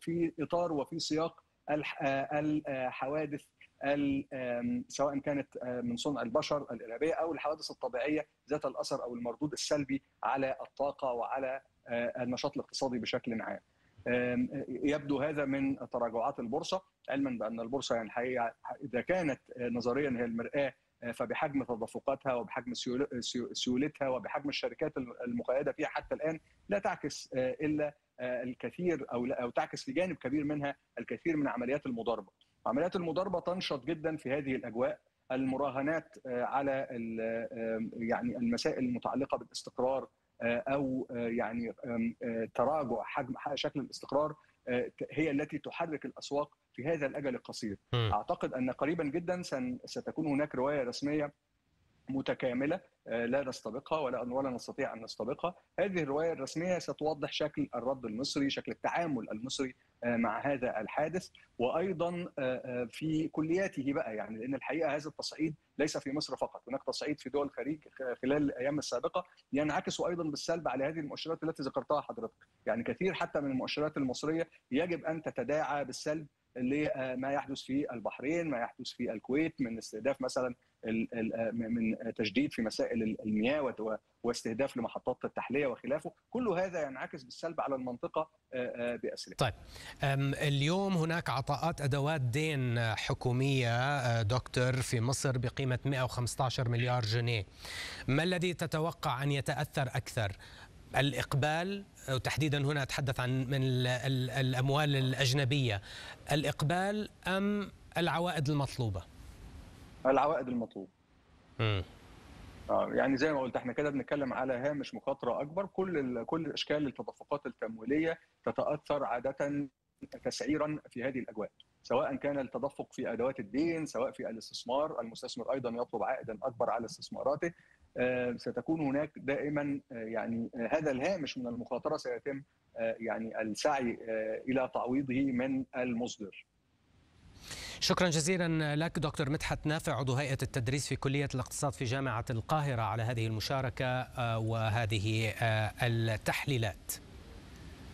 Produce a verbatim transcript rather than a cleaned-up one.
في اطار وفي سياق الحوادث سواء كانت من صنع البشر الارهابيه او الحوادث الطبيعيه ذات الاثر او المردود السلبي على الطاقه وعلى النشاط الاقتصادي بشكل عام. يبدو هذا من تراجعات البورصه، علما بان البورصه يعني الحقيقه اذا كانت نظريا هي المرآة فبحجم تدفقاتها وبحجم سيولتها وبحجم الشركات المقيده فيها حتى الان لا تعكس الا الكثير او او تعكس في جانب كبير منها الكثير من عمليات المضاربه. عمليات المضاربه تنشط جدا في هذه الاجواء، المراهنات على يعني المسائل المتعلقه بالاستقرار او يعني تراجع حجم شكل الاستقرار هي التي تحرك الاسواق في هذا الاجل القصير. اعتقد ان قريبا جدا ستكون هناك روايه رسميه متكامله لا نستبقها ولا ولا نستطيع ان نستبقها. هذه الروايه الرسميه ستوضح شكل الرد المصري، شكل التعامل المصري مع هذا الحادث، وايضا في كلياته بقى، يعني لان الحقيقه هذا التصعيد ليس في مصر فقط، هناك تصعيد في دول الخليج خلال الايام السابقه ينعكس ايضا بالسلب على هذه المؤشرات التي ذكرتها حضرتك. يعني كثير حتى من المؤشرات المصريه يجب ان تتداعى بالسلب لما يحدث في البحرين، ما يحدث في الكويت من استهداف مثلا من تجديد في مسائل المياه واستهداف لمحطات التحليه وخلافه، كل هذا ينعكس بالسلب على المنطقه بأسره. طيب اليوم هناك عطاءات ادوات دين حكوميه دكتور في مصر بقيمه مئة وخمسة عشر مليار جنيه، ما الذي تتوقع ان يتاثر اكثر؟ الإقبال، وتحديدا هنا أتحدث عن من الأموال الأجنبية، الإقبال أم العوائد المطلوبة؟ العوائد المطلوبة. امم آه يعني زي ما قلت احنا كده بنتكلم على هامش مخاطرة أكبر. كل كل أشكال التدفقات التمويلية تتأثر عادة تسعيرا في هذه الأجواء، سواء كان التدفق في أدوات الدين، سواء في الاستثمار، المستثمر أيضا يطلب عائدا أكبر على استثماراته. ستكون هناك دائما يعني هذا الهامش من المخاطرة سيتم يعني السعي إلى تعويضه من المصدر. شكرا جزيلا لك دكتور مدحت نافع، عضو هيئة التدريس في كلية الاقتصاد في جامعة القاهرة، على هذه المشاركة وهذه التحليلات.